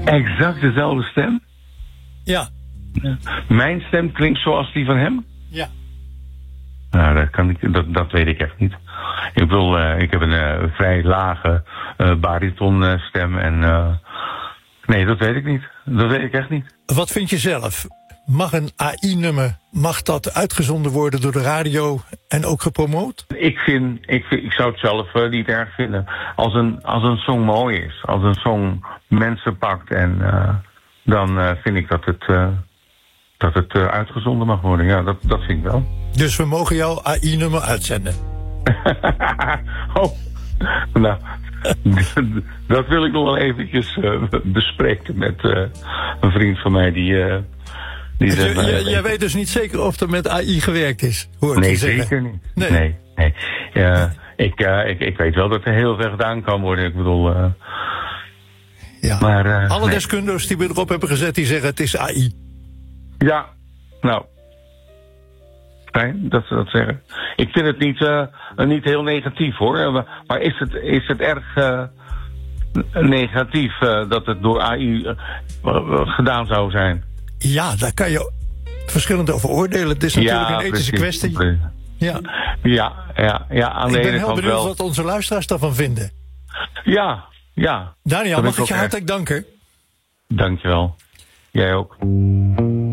Exact dezelfde stem? Ja. Mijn stem klinkt zoals die van hem? Ja. Nou, dat weet ik echt niet. Ik bedoel, ik heb een vrij lage baritonstem en... nee, dat weet ik niet. Dat weet ik echt niet. Wat vind je zelf? Mag een AI-nummer, mag dat uitgezonden worden door de radio en ook gepromoot? Ik zou het zelf niet erg vinden. Als een song mooi is, als een song mensen pakt en dan vind ik dat het uitgezonden mag worden. Ja, dat vind ik wel. Dus we mogen jouw AI-nummer uitzenden? Oh, nou, dat wil ik nog wel eventjes bespreken met een vriend van mij die jij weet dus niet zeker of er met AI gewerkt is, hoor ik nee, je zeggen. Zeker niet. Nee. Ik weet wel dat er heel veel gedaan kan worden. Ik bedoel... ja. Maar, alle deskundigen die we erop hebben gezet, die zeggen het is AI. Ja, nou... Fijn dat ze dat zeggen. Ik vind het niet heel negatief, hoor. Maar is het erg negatief dat het door AI gedaan zou zijn? Ja, daar kan je verschillend over oordelen. Het is natuurlijk een ethische kwestie. Ja. Aan de ene kant wel. Ik ben heel benieuwd wat onze luisteraars daarvan vinden. Ja. Daniel, mag ik je hartelijk danken? Dankjewel. Jij ook.